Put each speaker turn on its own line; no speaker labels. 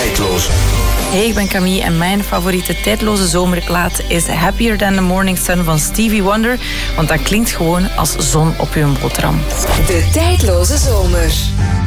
Tijdloze.
Hey, ik ben Camille en mijn favoriete tijdloze zomerplaat is Happier Than the Morning Sun van Stevie Wonder, want dat klinkt gewoon als zon op uw boterham.
De tijdloze zomer.